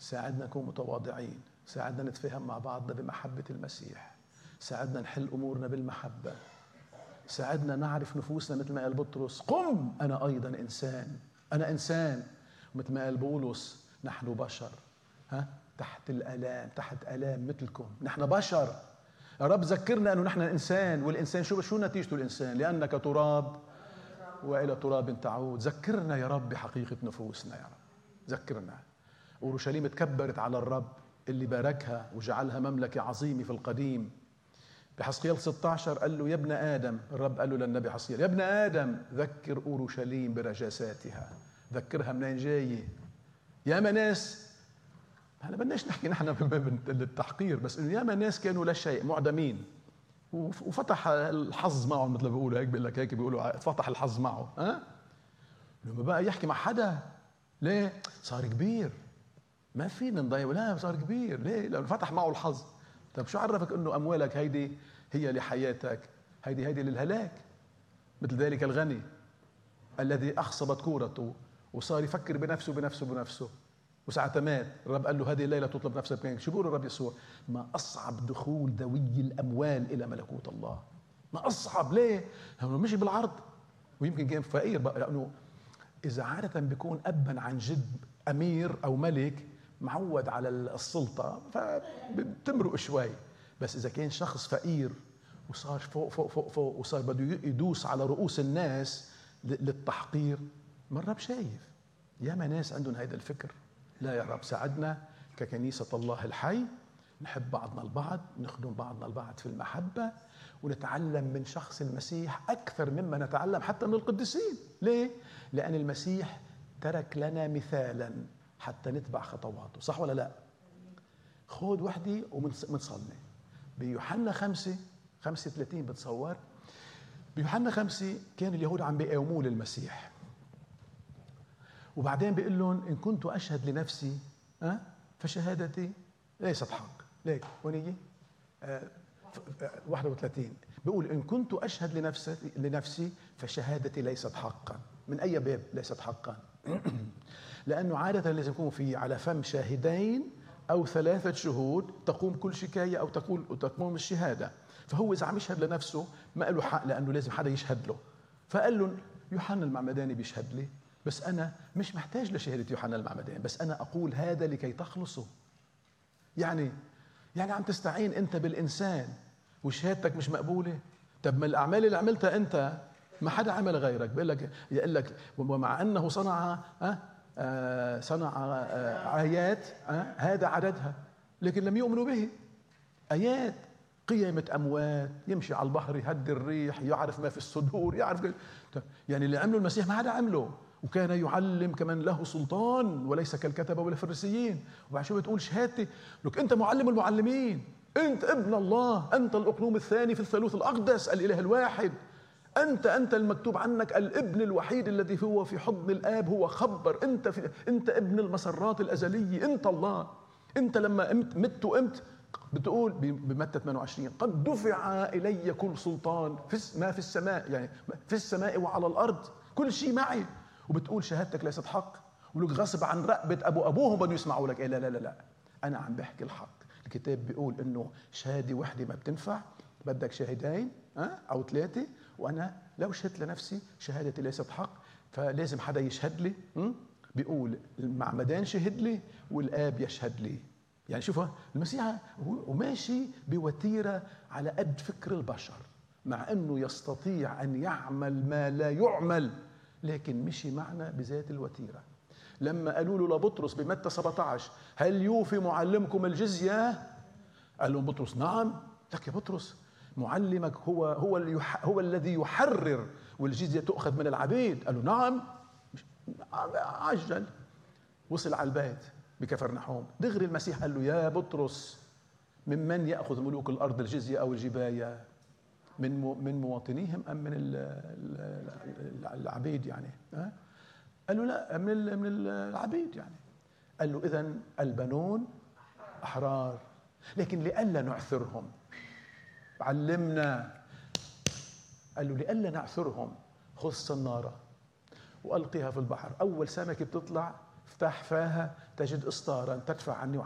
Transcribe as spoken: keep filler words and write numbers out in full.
ساعدنا نكون متواضعين، ساعدنا نتفاهم مع بعضنا بمحبة المسيح، ساعدنا نحل أمورنا بالمحبة، ساعدنا نعرف نفوسنا مثل ما قال بطرس قم أنا أيضا إنسان، أنا إنسان، مثل ما قال بولس نحن بشر، ها تحت الآلام، تحت آلام مثلكم، نحن بشر. يا رب ذكرنا أنه نحن إنسان، والإنسان شو شو نتيجته الإنسان؟ لأنك تراب وإلى تراب تعود. ذكرنا يا رب بحقيقة نفوسنا يا رب، ذكرنا. أورشليم تكبرت على الرب اللي باركها وجعلها مملكة عظيمة في القديم. بحزقيال ستة عشر قال له يا ابن آدم، الرب قال له للنبي حزقيال يا ابن آدم ذكر أورشليم برجاساتها. ذكرها منين جاية؟ ياما ناس، هلا بدناش نحكي نحن بالتحقير، بس انه ياما ناس كانوا لا شيء معدمين وفتح الحظ معهم، مثل ما بيقولوا هيك، بيقول لك هيك بيقولوا فتح الحظ معه. ها لما بقى يحكي مع حدا ليه؟ صار كبير، ما فينا نضيع، لا صار كبير ليه؟ لأنه فتح معه الحظ. طب شو عرفك انه اموالك هيدي هي لحياتك؟ هيدي هيدي للهلاك. مثل ذلك الغني الذي اخصبت كورته وصار يفكر بنفسه بنفسه بنفسه وساعة مات الرب قال له هذه الليلة تطلب نفسك منك. شو بيقول الرب يسوع؟ ما أصعب دخول ذوي الأموال إلى ملكوت الله. ما أصعب. ليه؟ لأنه مشي بالعرض ويمكن كان فقير بقى، لأنه إذا عادة بيكون أبا عن جد أمير أو ملك معود على السلطة فبتمرق شوي، بس إذا كان شخص فقير وصار فوق فوق فوق فوق وصار بده يدوس على رؤوس الناس للتحقير، ما الرب شايف. ياما ناس عندهم هذا الفكر. لا يا رب ساعدنا ككنيسة الله الحي نحب بعضنا البعض، نخدم بعضنا البعض في المحبة، ونتعلم من شخص المسيح أكثر مما نتعلم حتى من القديسين. ليه؟ لأن المسيح ترك لنا مثالا حتى نتبع خطواته. صح ولا لا؟ خود وحدي ومنصلي بيوحنا خمسة خمسة ثلاثين بتصور. بيوحنا خمسة كان اليهود عم بيقاوموا للمسيح، وبعدين بيقول لهم إن كنت أشهد لنفسي أه؟ فشهادتي ليست حق. ليك وين يجي؟ أه واحد وثلاثين بيقول إن كنت أشهد لنفسي لنفسي فشهادتي ليست حقا. من أي باب ليست حقا؟ لأنه عادة لازم يكون في على فم شاهدين أو ثلاثة شهود تقوم كل شكاية أو تقول تقوم الشهادة. فهو إذا عم يشهد لنفسه ما له حق، لأنه لازم حدا يشهد له. فقال له يوحنا المعمداني بيشهد لي، بس أنا مش محتاج لشهادة يوحنا المعمدان، بس أنا أقول هذا لكي تخلصوا. يعني يعني عم تستعين أنت بالإنسان وشهادتك مش مقبولة. طب ما الأعمال اللي عملتها أنت ما حدا عمل غيرك. بيقول لك يقول لك ومع أنه صنع أه صنع أه آيات أه هذا عددها لكن لم يؤمنوا به. آيات قيامة أموات، يمشي على البحر، يهدي الريح، يعرف ما في الصدور، يعرف يعني اللي عمله المسيح ما حدا عمله. وكان يعلم كمان له سلطان وليس كالكتبة ولا الفريسيين. وبعد شو بتقول شهادتي؟ لك أنت معلم المعلمين، أنت ابن الله، أنت الأقنوم الثاني في الثالوث الأقدس الإله الواحد، أنت أنت المكتوب عنك الابن الوحيد الذي هو في حضن الآب هو خبر، أنت في أنت ابن المسرات الأزلية، أنت الله. أنت لما مت مت وقمت بتقول بمتى ثمانية وعشرين قد دفع إلي كل سلطان في ما في السماء، يعني في السماء وعلى الأرض كل شيء معي. وبتقول شهادتك ليست حق، ولك غصب عن رقبة أبو أبوهم بدهم يسمعوا لك. إيه لا لا لا لا، أنا عم بحكي الحق. الكتاب بيقول إنه شهادة وحدة ما بتنفع، بدك شاهدين أه؟ أو ثلاثة، وأنا لو شهدت لنفسي شهادتي ليست حق فلازم حدا يشهد لي. م? بيقول المعمدان شهد لي والآب يشهد لي. يعني شوفوا المسيح وماشي بوتيرة على قد فكر البشر، مع أنه يستطيع أن يعمل ما لا يعمل، لكن مشي معنا بذات الوتيرة. لما قالوا له لبطرس بمتى سبعة عشر هل يوفي معلمكم الجزية؟ قال لهم بطرس نعم. لك يا بطرس معلمك هو هو هو الذي يحرر والجزية تؤخذ من العبيد. قال له نعم. عجل وصل على البيت بكفرنحوم دغري المسيح قال له يا بطرس ممن يأخذ ملوك الأرض الجزية أو الجباية؟ من من مواطنيهم أم من العبيد يعني؟ ها؟ قال له لا من من العبيد يعني. قال له إذن البنون أحرار، لكن لئلا نعثرهم علمنا. قال له لئلا نعثرهم خذ صنارة وألقيها في البحر، أول سمكة بتطلع تفتح فاها تجد إصدارا تدفع عني